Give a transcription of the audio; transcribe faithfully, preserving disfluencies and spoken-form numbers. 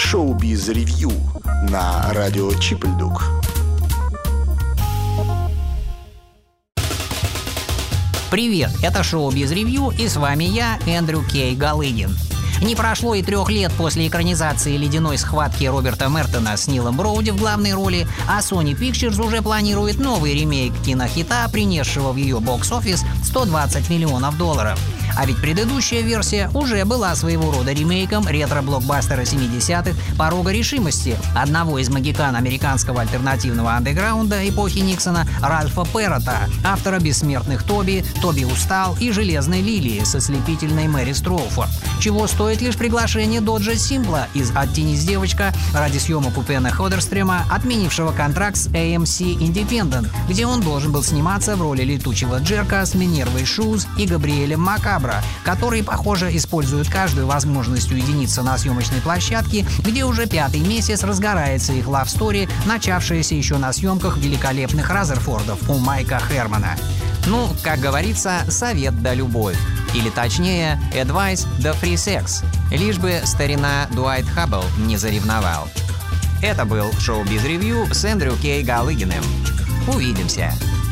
Шоу-биз ревью на радио Чипельдук. Привет, это шоу «Без ревью» и с вами я, Эндрю Кей Галыгин. Не прошло и трех лет после экранизации «Ледяной схватки» Роберта Мертона с Нилом Броуди в главной роли, а Sony Pictures уже планирует новый ремейк кинохита, принесшего в ее бокс-офис сто двадцать миллионов долларов. А ведь предыдущая версия уже была своего рода ремейком ретро-блокбастера семидесятых «Порога решимости» одного из магикан американского альтернативного андеграунда эпохи Никсона Ральфа Перрота, автора «Бессмертных Тоби», «Тоби устал» и «Железной лилии» со слепительной Мэри Строуфорд. Чего стоит лишь приглашение Доджа Симпла из «Оттенись, девочка» ради съемок у Пена Ходерстрема, отменившего контракт с эй эм си Independent, где он должен был сниматься в роли летучего Джерка с Минервой Шуз и Габриэлем Макабро, которые, похоже, используют каждую возможность уединиться на съемочной площадке, где уже пятый месяц разгорается их лав-стори, начавшаяся еще на съемках великолепных Разерфордов у Майка Хермана. Ну, как говорится, совет да любовь. Или точнее, advice да free sex. Лишь бы старина Дуайт Хаббл не заревновал. Это был шоу «Без ревью» с Эндрю Кей Галыгиным. Увидимся.